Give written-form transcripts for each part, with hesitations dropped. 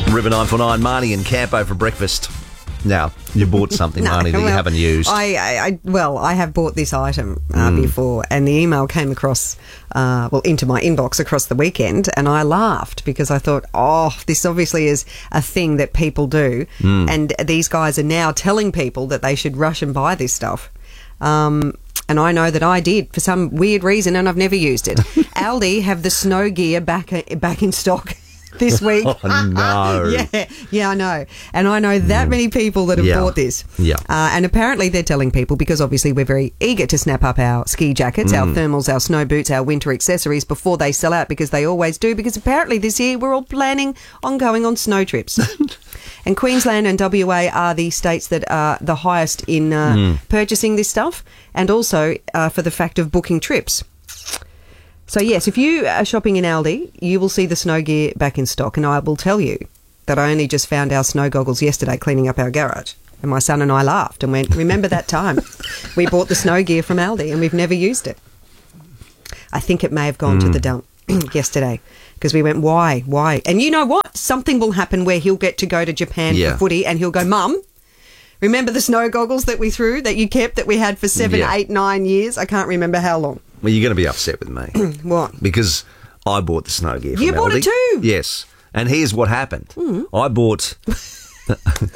River 949, Marnie and Campo for breakfast. Now, you bought something, Marnie, that you haven't used. I have bought this item before, and the email came across, into my inbox across the weekend, and I laughed because I thought, this obviously is a thing that people do, and these guys are now telling people that they should rush and buy this stuff. And I know that I did for some weird reason, and I've never used it. Aldi have the snow gear back in stock this week. Oh, no. Yeah, I know. And I know that many people that have bought this. Yeah. And apparently they're telling people, because obviously we're very eager to snap up our ski jackets, our thermals, our snow boots, our winter accessories before they sell out, because they always do, because apparently this year we're all planning on going on snow trips. And Queensland and WA are the states that are the highest in purchasing this stuff, and also for the fact of booking trips. So, yes, if you are shopping in Aldi, you will see the snow gear back in stock. And I will tell you that I only just found our snow goggles yesterday cleaning up our garage. And my son and I laughed and went, remember that time? We bought the snow gear from Aldi and we've never used it. I think it may have gone to the dump yesterday because we went, why? And you know what? Something will happen where he'll get to go to Japan for footy and he'll go, Mum, remember the snow goggles that we threw, that you kept, that we had for 7, 8, 9 years? I can't remember how long. Well, you're going to be upset with me. What? Because I bought the snow gear from You bought Aldi. it too? Yes. And here's what happened. I bought... It's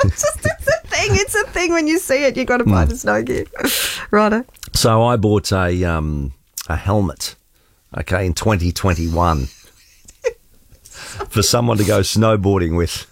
a thing when you see it. You've got to buy the snow gear. Righto. So I bought a helmet, okay, in 2021 for someone to go snowboarding with.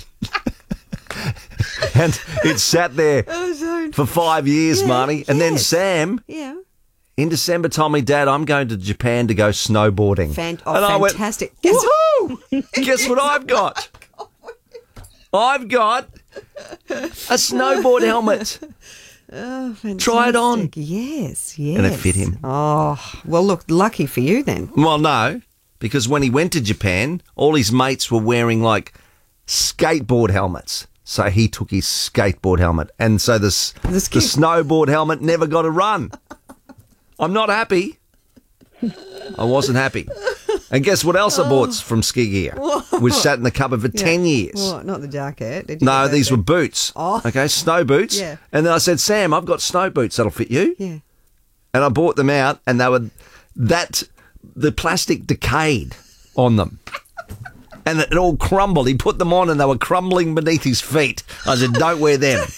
And it sat there for 5 years, Marnie. And then Sam... in December told me, Dad, I'm going to Japan to go snowboarding. Fantastic. I went, woohoo! Guess what I've got? I've got a snowboard helmet. Oh, fantastic. Try it on. Yes. And it fit him. Oh, well, look, lucky for you then. Well, no, because when he went to Japan, all his mates were wearing, like, skateboard helmets. So he took his skateboard helmet. And so the snowboard helmet never got a run. I'm not happy. I wasn't happy. And guess what else I bought from Ski Gear? Which sat in the cupboard for 10 years. What, not the jacket? Did you No, these were boots. Oh. Okay, snow boots. Yeah. And then I said, Sam, I've got snow boots that'll fit you. Yeah. And I bought them out and they were the plastic decayed on them. And it all crumbled. He put them on and they were crumbling beneath his feet. I said, don't wear them.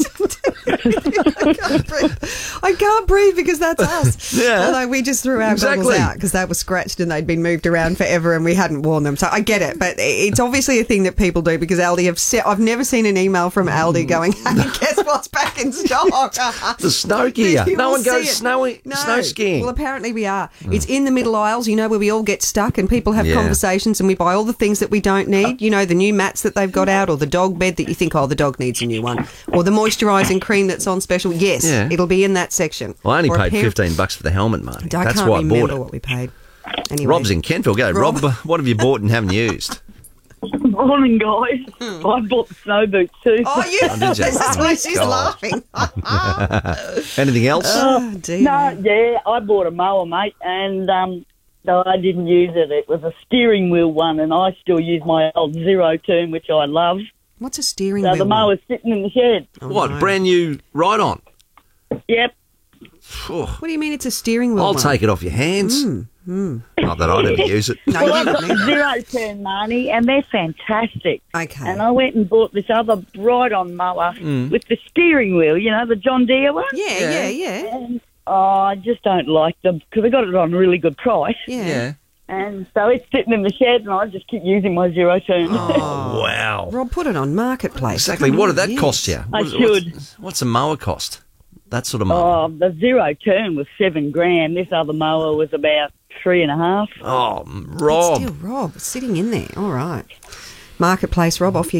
I can't breathe because that's us. Yeah. Although we just threw our goggles out because they were scratched and they'd been moved around forever and we hadn't worn them. So I get it, but it's obviously a thing that people do because Aldi have said, I've never seen an email from Aldi going, hey, guess what's back in stock? The snow gear. No one goes snow skiing. Well, apparently we are. It's in the middle aisles, where we all get stuck and people have conversations and we buy all the things that we don't need. The new mats that they've got out or the dog bed that you think, the dog needs a new one. Or the moisturising cream that's on special. Yes, it'll be in that section. Well, I only paid $15 for the helmet, Marty. I That's can't why I bought remember it. what we paid. Anyway. Rob's in Kentville. Go, Rob, what have you bought and haven't used? Morning, guys. I bought the snow boots too. Oh, you? Did you? That's why she's laughing. Anything else? Oh, dear. No, I bought a mower, mate, and I didn't use it. It was a steering wheel one, and I still use my old Zero Turn, which I love. What's a steering wheel? So the mower's sitting in the shed. Oh, what, no. brand new ride-on? Yep. Oh, What do you mean it's a steering wheel? I'll take it off your hands. Not that I'd ever use it. No, Well, you I've got wouldn't the either. Zero Turn, Marnie, and they're fantastic. Okay. And I went and bought this other ride-on mower with the steering wheel, the John Deere one. Yeah. And I just don't like them because I got it on a really good price. Yeah. And so it's sitting in the shed and I just keep using my Zero Turn. Oh, wow. Rob, put it on Marketplace. Exactly. What did that cost you? I should. What's a mower cost? That sort of mower. The Zero Turn was $7,000. This other mower was about 3.5. Oh, But Rob. still, Rob, sitting in there. All right. Marketplace, Rob, off you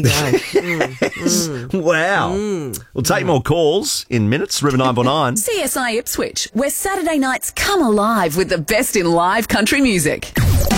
go. Wow. We'll take more calls in minutes. River 949. CSI Ipswich, where Saturday nights come alive with the best in live country music.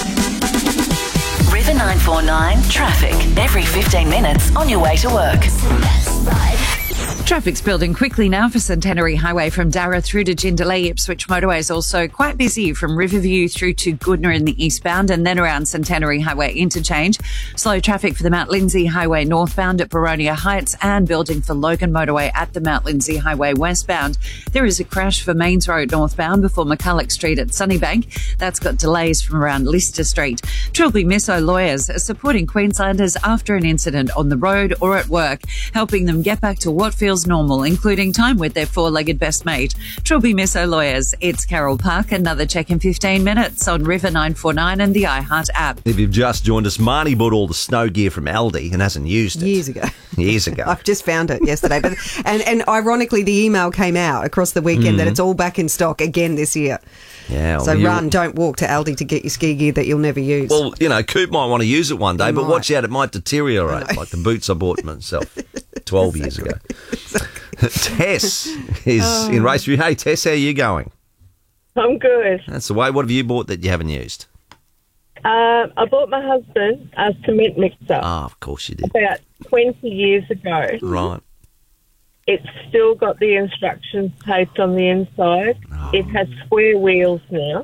River 949 traffic every 15 minutes on your way to work. Traffic's building quickly now for Centenary Highway from Darra through to Jindalee. Ipswich motorway is also quite busy from Riverview through to Goodna in the eastbound and then around Centenary Highway interchange. Slow traffic for the Mount Lindsay Highway northbound at Boronia Heights and building for Logan motorway at the Mount Lindsay Highway westbound. There is a crash for Mains Road northbound before McCulloch Street at Sunnybank. That's got delays from around Lister Street. Trilby Misso lawyers are supporting Queenslanders after an incident on the road or at work, helping them get back to what feels normal, including time with their four-legged best mate. Trilby Misso lawyers. It's Carol Park. Another check in 15 minutes on River 949 and the iHeart app. If you've just joined us, Marnie bought all the snow gear from Aldi and hasn't used it. Years ago. I've just found it yesterday. But and ironically, the email came out across the weekend that it's all back in stock again this year. Yeah. So don't walk to Aldi to get your ski gear that you'll never use. Well, Coop might want to use it one day, but watch out, it might deteriorate, like the boots I bought myself 12 years ago. Tess is in Raceview. Hey, Tess, how are you going? I'm good. That's the way. What have you bought that you haven't used? I bought my husband a cement mixer. Oh, of course you did. About 20 years ago. Right. It's still got the instructions taped on the inside. Oh. It has square wheels now.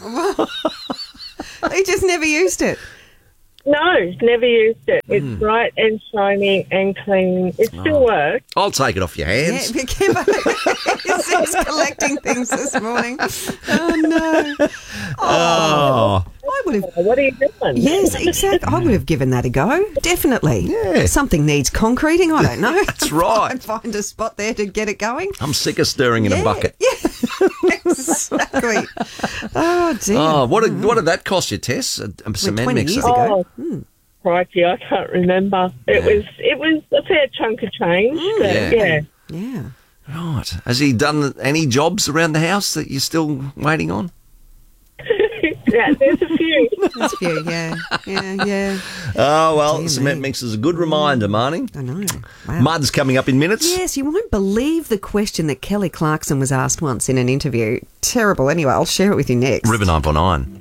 You just never used it? No, never used it. It's bright and shiny and clean. It still works. I'll take it off your hands. Yeah, he's collecting things this morning. Oh, no. Oh. I would have. What are you doing? Yes, exactly. I would have given that a go. Definitely. Yeah. Something needs concreting. I don't know. That's right. I'd find a spot there to get it going. I'm sick of stirring in a bucket. Yeah, exactly. Oh, dear. Oh, what did that cost you, Tess? A cement 20 mixer. years ago. Crikey, I can't remember. It was a fair chunk of change. But Yeah. Right. Has he done any jobs around the house that you're still waiting on? Yeah, there's a few. There's a few, yeah. Oh, well, the cement mixer is a good reminder, Marnie. I know. Wow. Mud's coming up in minutes. Yes, you won't believe the question that Kelly Clarkson was asked once in an interview. Terrible. Anyway, I'll share it with you next. River 949.